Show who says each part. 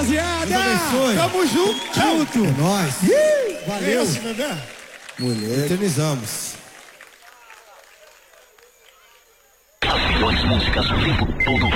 Speaker 1: rapaziada.
Speaker 2: Deus abençoe.
Speaker 1: Tamo junto.
Speaker 2: É nóis.
Speaker 1: Valeu.
Speaker 2: Mulher. Eternizamos.
Speaker 3: As melhores músicas o tempo todo.